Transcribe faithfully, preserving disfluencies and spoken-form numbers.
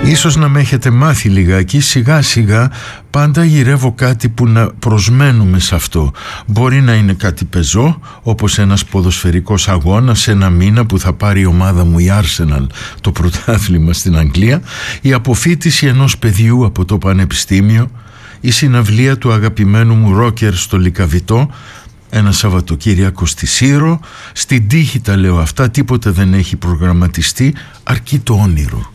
Ίσως να με έχετε μάθει λιγάκι, σιγά σιγά πάντα γυρεύω κάτι που να προσμένουμε σε αυτό. Μπορεί να είναι κάτι πεζό, όπως ένας ποδοσφαιρικός αγώνας σε ένα μήνα που θα πάρει η ομάδα μου η Arsenal το πρωτάθλημα στην Αγγλία, η αποφοίτηση ενός παιδιού από το πανεπιστήμιο, η συναυλία του αγαπημένου μου ρόκερ στο Λυκαβητό, ένα Σαββατοκύριακο στη Σύρο. Στην τύχη τα λέω αυτά, τίποτε δεν έχει προγραμματιστεί, αρκεί το όνειρο.